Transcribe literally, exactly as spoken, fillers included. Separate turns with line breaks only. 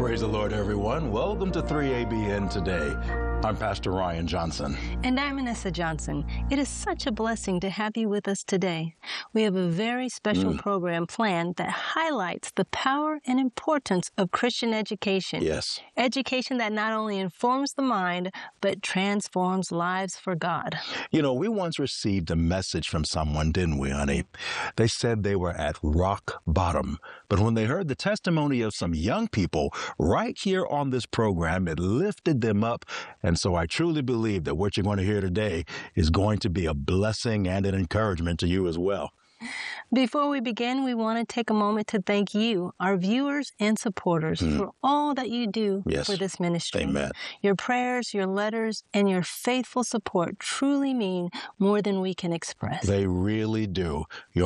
Praise the Lord, everyone. Welcome to three A B N Today. I'm Pastor Ryan Johnson.
And I'm Vanessa Johnson. It is such a blessing to have you with us today. We have a very special mm. program planned that highlights the power and importance of Christian education.
Yes.
Education that not only informs the mind, but transforms lives for God.
You know, we once received a message from someone, didn't we, honey? They said they were at rock bottom. But when they heard the testimony of some young people right here on this program, it lifted them up. And so I truly believe that what you're going to hear today is going to be a blessing and an encouragement to you as well.
Before we begin, we want to take a moment to thank you, our viewers and supporters, mm. for all that you do
yes.
for this ministry.
Amen.
Your prayers, your letters, and your faithful support truly mean more than we can express.
They really do. Your